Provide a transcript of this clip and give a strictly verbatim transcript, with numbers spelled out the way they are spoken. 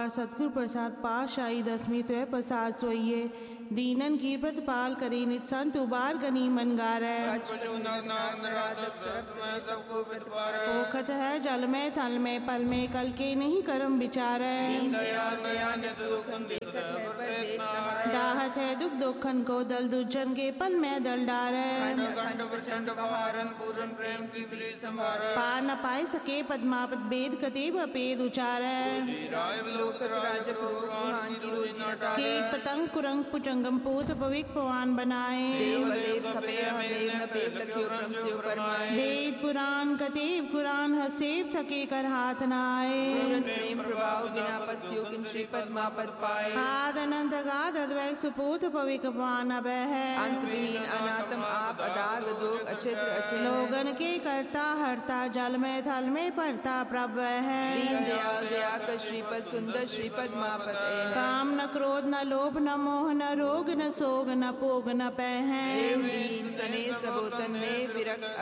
उपकार सतगुरु प्रसाद पाशाई दसवीं त्वय प्रसाद सोइये दीनन की प्रतिपाल करी नित संत उबार गनी मन गारै ओखत है जल में थल में पल में कल के नहीं कर्म विचारै दाहत है दुख दुखन को दल दुर्जन के पल में दल डारै पा न पाए सके पद्मापद वेद कतेब अपेद उचारै कीट पतंग कुरंग पुचंगम पूत पविक पवान बनाए वेद पुराण कतेब कुरान हसेब थके कर हाथ नाए आद अनंत गाद अद्वैत सुपूत पविक पवान अब है अनातम आप अदाग दुख अचित्र अचित्र लोगन के करता हरता जल में थल में पड़ता प्रभ है दीन दयाल दया का श्रीपद सुंदर श्रीपद मापद काम न क्रोध न लोभ न मोह न रोग न सोग न पोग न पै है सने सबोतन ने विरक्त